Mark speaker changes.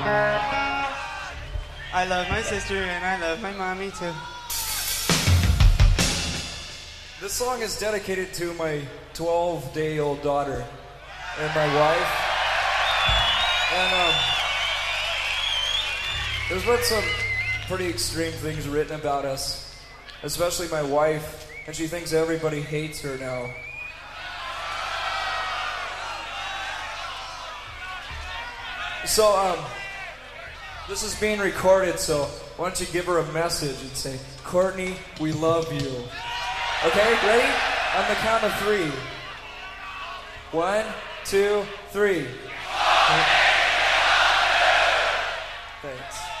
Speaker 1: I love my sister and I love my mommy too.
Speaker 2: This song is dedicated to my 12-day-old daughter and my wife. And there's been some pretty extreme things written about us, especially my wife, and she thinks everybody hates her now. So, this is being recorded, so why don't you give her a message and say, Courtney, we love you. Okay, ready? On the count of 3. 1, 2, 3. Thanks.